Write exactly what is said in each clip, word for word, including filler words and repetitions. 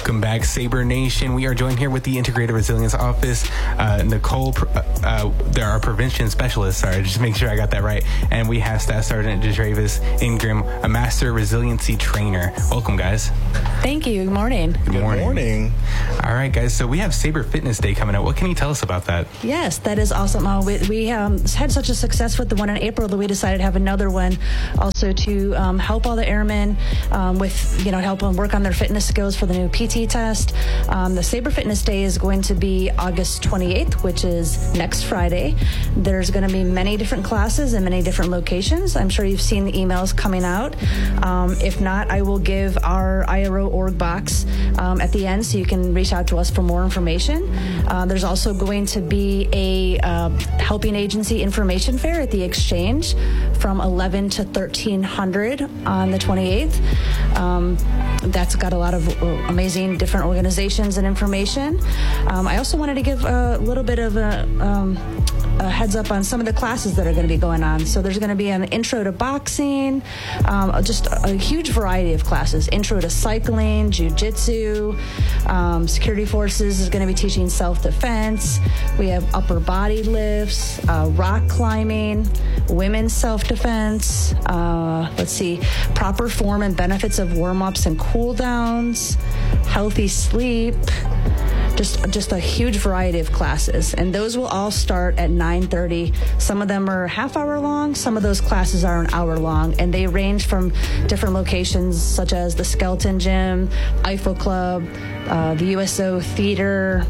Welcome back, Sabre Nation. We are joined here with the Integrated Resilience Office. Uh, Nicole, uh, uh, there are prevention specialists, sorry, just make sure I got that right. And we have Staff Sergeant Dedravis Ingram, a Master Resiliency Trainer. Welcome, guys. Thank you. Good morning. Good morning. Good morning. All right, guys, so we have Sabre Fitness Day coming up. What can you tell us about that? Yes, that is awesome. Uh, we we um, had such a success with the one in April that we decided to have another one also to um, help all the airmen um, with, you know, help them work on their fitness skills for the new P T test. Um, the Sabre Fitness Day is going to be August twenty-eighth, which is next Friday. There's going to be many different classes in many different locations. I'm sure you've seen the emails coming out. Um, if not, I will give our I R O org box um, at the end so you can reach out to us for more information. Uh, there's also going to be a uh, helping agency information fair at the Exchange from eleven to thirteen hundred on the twenty-eighth. Um, that's got a lot of amazing different organizations and information. Um, I also wanted to give a little bit of a, um, a heads up on some of the classes that are going to be going on. So there's going to be an intro to boxing, um, just a, a huge variety of classes. Intro to cycling, jiu-jitsu, um, security forces is going to be teaching self-defense. We have upper body lifts, uh, rock climbing, women's self-defense. Uh, let's see, proper form and benefits of warm-ups and cool-downs, healthy sleep. Just, just a huge variety of classes, and those will all start at nine thirty. Some of them are half hour long, some of those classes are an hour long, and they range from different locations such as the Skeleton Gym, Eiffel Club, uh, the U S O Theater,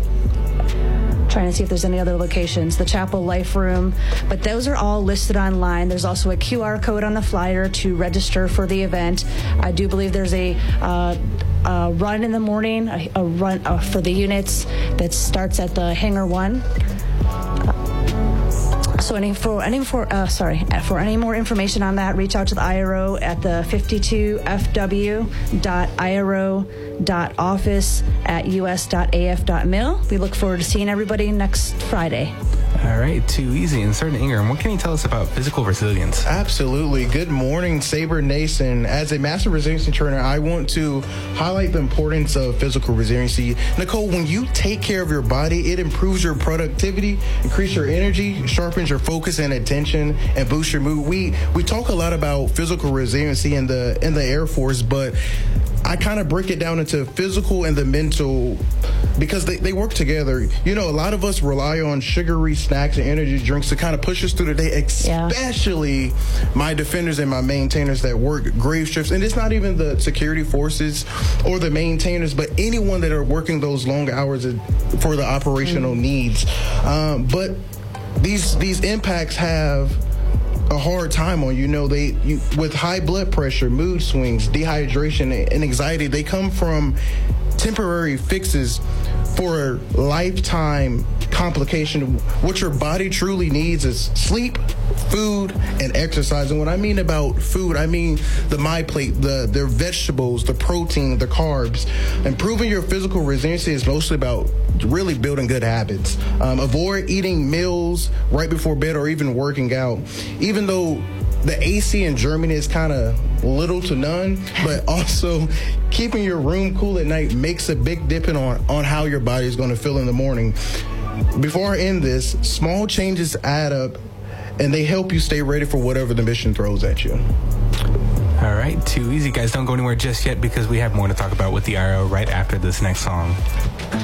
trying to see if there's any other locations, the Chapel Life Room, but those are all listed online. There's also a Q R code on the flyer to register for the event. I do believe there's a uh, uh, run in the morning, a, a run uh, for the units that starts at the Hangar One. So any for any for uh, sorry for any more information on that, reach out to the I R O at the fifty-two F W dot I R O dot office at U S dot A F dot mil. We look forward to seeing everybody next Friday. All right, too easy. And Sergeant Ingram, what can you tell us about physical resilience? Absolutely. Good morning, Sabre Nation. As a Master Resiliency Trainer, I want to highlight the importance of physical resiliency. Nicole, when you take care of your body, it improves your productivity, increases your energy, sharpens your focus and attention, and boosts your mood. We we talk a lot about physical resiliency in the in the Air Force, but I kind of break it down into physical and the mental because they, they work together. You know, a lot of us rely on sugary snacks and energy drinks to kind of push us through the day, especially yeah. my defenders and my maintainers that work grave shifts. And it's not even the security forces or the maintainers, but anyone that are working those long hours for the operational mm. needs. Um, but these these impacts have a hard time on you know they you, with high blood pressure, mood swings, dehydration, and anxiety. They come from temporary fixes for a lifetime complication. What your body truly needs is sleep, food, and exercise. And what I mean about food, I mean the MyPlate, the the vegetables, the protein, the carbs. Improving your physical resiliency is mostly about really building good habits. Um, avoid eating meals right before bed or even working out. Even though the A C in Germany is kind of little to none, but also keeping your room cool at night makes a big difference on, on how your body is going to feel in the morning. Before I end this, small changes add up, and they help you stay ready for whatever the mission throws at you. All right, too easy, guys. Don't go anywhere just yet because we have more to talk about with the I R O right after this next song.